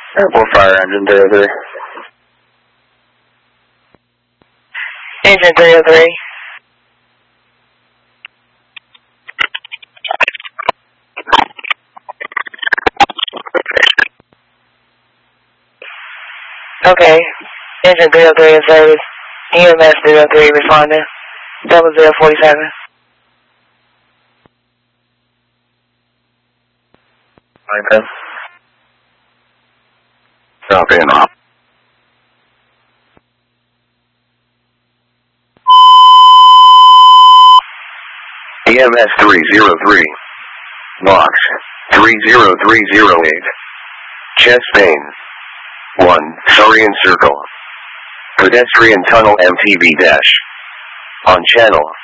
Airport fire engine 303. Engine 303. Okay. Engine 303 in service. EMS 303 responding. 0047. Okay. Copy and off. EMS 303. Box 30308. Chest pain. 1. Sarian Circle. Pedestrian Tunnel MTV dash. On channel